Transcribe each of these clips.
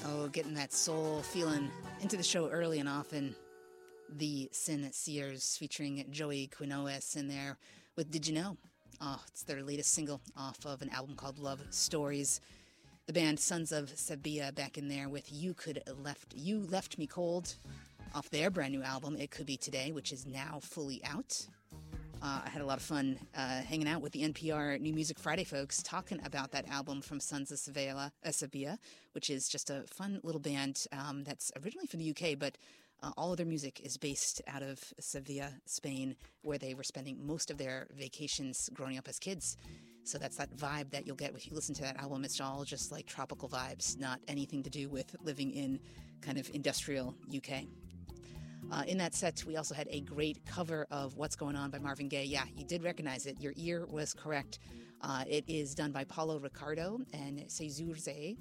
Oh, getting that soul feeling into the show early and often. The Sincers featuring Joey Quinones in there with Did You Know? Oh, it's their latest single off of an album called Love Stories. The band Sons of Sabia back in there with You Left Me Cold off their brand new album It Could Be Today, which is now fully out. I had a lot of fun hanging out with the NPR New Music Friday folks talking about that album from Sons of Sabia, which is just a fun little band that's originally from the UK, but all of their music is based out of Sevilla, Spain, where they were spending most of their vacations growing up as kids. So that's that vibe that you'll get if you listen to that album. It's all just like tropical vibes, not anything to do with living in kind of industrial UK. In that set, we also had a great cover of What's Going On by Marvin Gaye. Yeah, you did recognize it. Your ear was correct. It is done by Paulo Ricardo and Seizurze.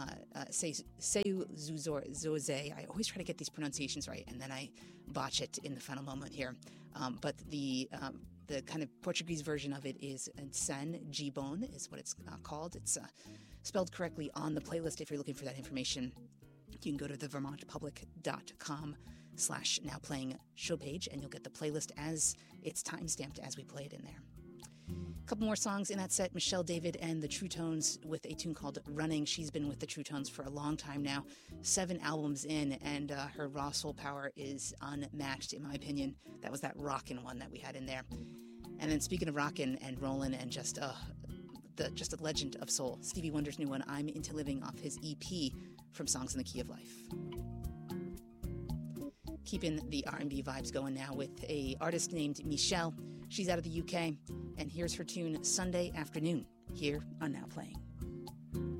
Seizurze. I always try to get these pronunciations right, and then I botch it in the final moment here. But the kind of Portuguese version of it is San Gibon, is what it's called. It's spelled correctly on the playlist if you're looking for that information. You can go to the vermontpublic.com/now playing show page, and you'll get the playlist as it's time-stamped as we play it in there. A couple more songs in that set. Michelle David and the True Tones with a tune called Running. She's been with the True Tones for a long time now, 7 albums in, and her raw soul power is unmatched, in my opinion. That was that rockin' one that we had in there. And then speaking of rockin' and rollin' and just a legend of soul, Stevie Wonder's new one, I'm Into Living, off his EP from Songs in the Key of Life. Keeping the R&B vibes going now with a artist named Michelle. She's out of the UK, and here's her tune Sunday Afternoon here on Now Playing.